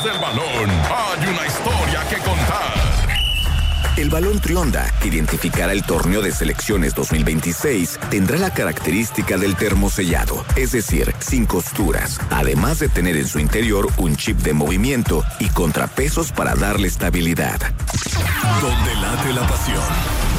del balón hay una historia que contar. El balón Trionda, que identificará el torneo de selecciones 2026, tendrá la característica del termosellado, es decir, sin costuras, además de tener en su interior un chip de movimiento y contrapesos para darle estabilidad. Donde late la pasión.